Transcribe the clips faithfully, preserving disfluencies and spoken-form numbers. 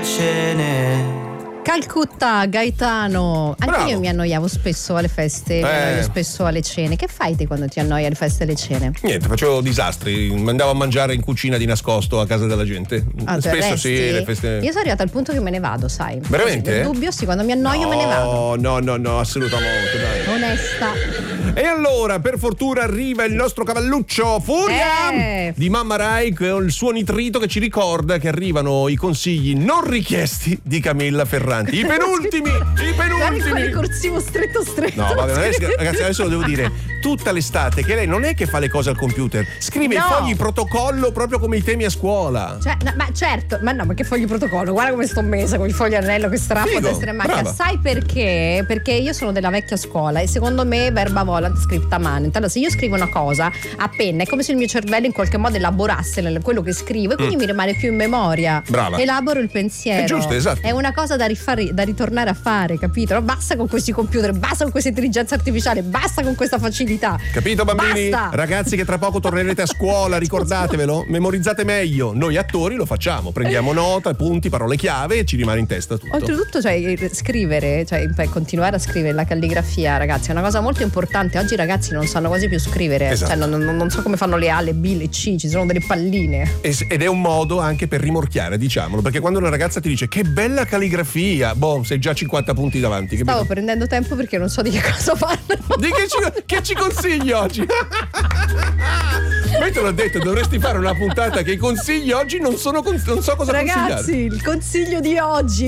cene. Calcutta, Gaetano. Anche Bravo. io mi annoiavo spesso alle feste, mi Eh. annoio spesso alle cene. Che fai te quando ti annoi alle feste e alle cene? Niente, facevo disastri, andavo a mangiare in cucina di nascosto a casa della gente. Ah, te Spesso resti? sì, le feste. Io sono arrivata al punto che me ne vado, sai. Veramente? Nel dubbio, sì, quando mi annoio me ne vado. No, no, no, no, assolutamente, dai. Onesta. E allora, per fortuna arriva il nostro cavalluccio Furia Eh. di Mamma Rai con il suo nitrito che ci ricorda che arrivano i consigli non richiesti di Camilla Ferranti. I penultimi, i Guarda il penultimi. corsivo stretto stretto. No, vabbè, adesso, ragazzi, adesso lo devo dire. Tutta l'estate che lei non è che fa le cose al computer, scrive No. i fogli protocollo proprio come i temi a scuola. Cioè, no, ma certo, ma no, ma che fogli protocollo? Guarda come sto messa con i fogli anello che strappo Figo, a destra e manca. brava. Sai perché? Perché io sono della vecchia scuola e secondo me verba volant scripta manent. Allora, se io scrivo una cosa a penna è come se il mio cervello in qualche modo elaborasse nel- quello che scrivo e quindi mi rimane più in memoria. Brava. Elaboro il pensiero. È giusto, esatto. È una cosa da rifare, da ritornare a fare, capito? No, basta con questi computer, basta con questa intelligenza artificiale, basta con questa facilità. Capito, bambini? Basta. Ragazzi che tra poco tornerete a scuola, ricordatevelo, memorizzate meglio. Noi attori lo facciamo, prendiamo nota, punti, parole chiave e ci rimane in testa tutto. Oltretutto, cioè, scrivere, cioè per continuare a scrivere la calligrafia, ragazzi, è una cosa molto importante. Oggi i ragazzi non sanno quasi più scrivere, Esatto. cioè, non, non- non so come fanno le A, le B, le C, ci sono delle palline. Es- Ed è un modo anche per rimorchiare, diciamolo, perché quando una ragazza ti dice che bella calligrafia, boh, sei già cinquanta punti davanti. Stavo Capito? prendendo tempo perché non so di che cosa parlo. Di che ci, che ci consigli oggi? Ma io te l'ho detto, dovresti fare una puntata che i consigli oggi non sono cons- non so cosa Ragazzi, consigliare. il consiglio di oggi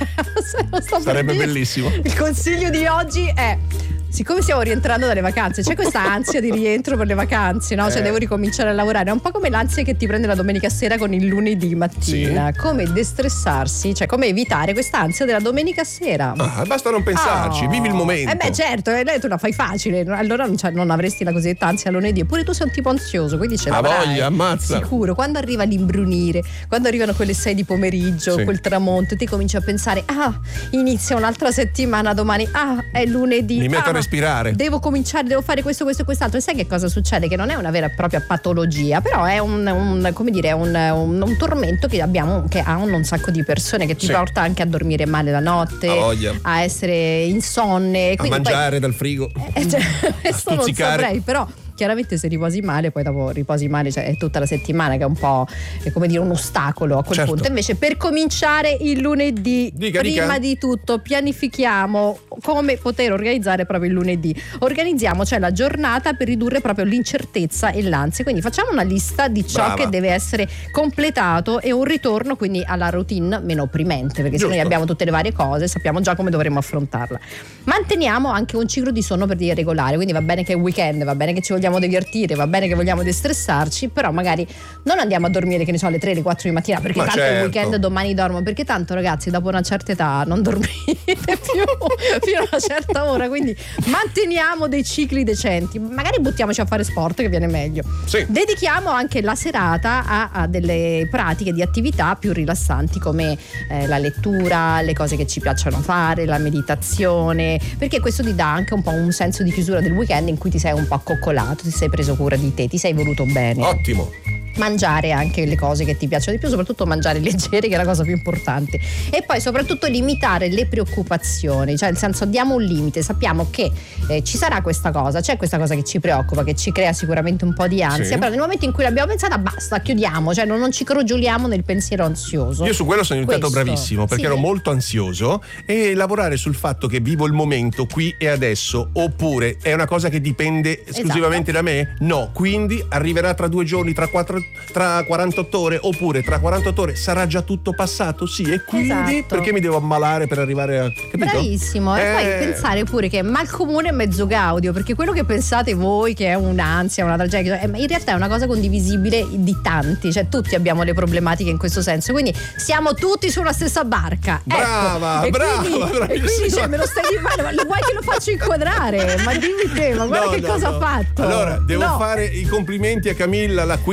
se lo sto per Sarebbe dire. bellissimo. Il consiglio di oggi è: siccome stiamo rientrando dalle vacanze, c'è questa ansia di rientro per le vacanze, no? Cioè Eh. devo ricominciare a lavorare. È un po' come l'ansia che ti prende la domenica sera con il lunedì mattina. Come destressarsi, cioè come evitare questa ansia della domenica sera. Ah, basta non pensarci, Oh. vivi il momento. Eh beh, certo, eh, lei tu la fai facile, allora non, cioè, non avresti la cosiddetta ansia lunedì. Eppure tu sei un tipo ansioso, quindi ce Ha l'avrai. voglia, ammazza. Sicuro. Quando arriva l'imbrunire, quando arrivano quelle sei di pomeriggio, Sì. quel tramonto, ti cominci a pensare: ah, inizia un'altra settimana domani, ah, è lunedì. Mi metto ah, a respirare. Devo cominciare, devo fare questo, questo e quest'altro. E sai che cosa succede? Che non è una vera e propria patologia, però è un, un come dire, un, un, un tormento che abbiamo, che ha un, un sacco di persone, che ti Sì. porta anche a dormire male la notte, Ha voglia. a essere insonne. A quindi mangiare dal frigo. Poi, eh, cioè, questo non stuzzicare. saprei, però. Chiaramente se riposi male, poi dopo riposi male, cioè è tutta la settimana che è un po' è come dire un ostacolo a quel Certo. punto. Invece per cominciare il lunedì, Dica, prima dica. di tutto pianifichiamo come poter organizzare proprio il lunedì. Organizziamo cioè la giornata per ridurre proprio l'incertezza e l'ansia. Quindi facciamo una lista di ciò Brava. che deve essere completato e un ritorno quindi alla routine meno opprimente, perché se Giusto. noi abbiamo tutte le varie cose sappiamo già come dovremmo affrontarla. Manteniamo anche un ciclo di sonno per dire regolare, quindi va bene che è weekend, va bene che ci vogliamo divertire, va bene che vogliamo destressarci, però magari non andiamo a dormire, che ne so, alle tre, alle quattro di mattina, perché Ma tanto è il certo. weekend, domani dormo, perché tanto ragazzi dopo una certa età non dormite più fino a una certa ora, quindi manteniamo dei cicli decenti, magari buttiamoci a fare sport che viene meglio. Sì. Dedichiamo anche la serata a, a delle pratiche di attività più rilassanti come eh, la lettura, le cose che ci piacciono fare, la meditazione, perché questo ti dà anche un po' un senso di chiusura del weekend in cui ti sei un po' accoccolato, ti sei preso cura di te, ti sei voluto bene. Ottimo. Mangiare anche le cose che ti piacciono di più, soprattutto mangiare leggeri, che è la cosa più importante. E poi soprattutto limitare le preoccupazioni, cioè nel senso diamo un limite, sappiamo che eh, ci sarà questa cosa, c'è questa cosa che ci preoccupa, che ci crea sicuramente un po' di ansia, Sì. però nel momento in cui l'abbiamo pensata basta, chiudiamo, cioè non, non ci crogioliamo nel pensiero ansioso. Io su quello sono diventato Questo. bravissimo perché Sì. ero molto ansioso, e lavorare sul fatto che vivo il momento qui e adesso, oppure è una cosa che dipende esclusivamente Esatto. da me? No, quindi arriverà tra due giorni, tra quattro, tra quarantotto ore, oppure tra quarantotto ore sarà già tutto passato? Sì, e quindi Esatto. perché mi devo ammalare per arrivare a... capito? Bravissimo, e Eh, poi pensare pure che mal comune è mezzo gaudio, perché quello che pensate voi che è un'ansia, una tragedia, eh, ma in realtà è una cosa condivisibile di tanti, cioè tutti abbiamo le problematiche in questo senso, quindi siamo tutti sulla stessa barca. Brava, ecco. E brava, quindi, e quindi bravissima. cioè, me lo stai di male, ma lo vuoi che lo faccio inquadrare? Ma dimmi te, ma guarda No, che no, cosa no. ha fatto? Allora, devo No. fare i complimenti a Camilla, la Queen, per Eh.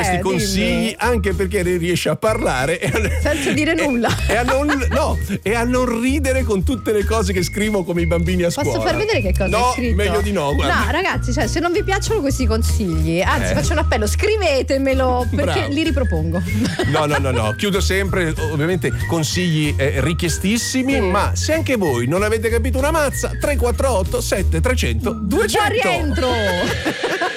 questi consigli, dimmi. anche perché lei riesce a parlare e a, senza dire e, nulla. E a, non, no, e a non ridere con tutte le cose che scrivo come i bambini a scuola. Posso far vedere che cosa no, hai scritto? meglio di no, guarda. No, ragazzi, cioè, se non vi piacciono questi consigli, anzi, Eh. faccio un appello, scrivetemelo perché Bravo. li ripropongo. No, no, no, no, chiudo sempre, ovviamente consigli eh, richiestissimi, Sì. ma se anche voi non avete capito una mazza, tre quattro otto sette tre zero zero due zero Buon zero. rientro!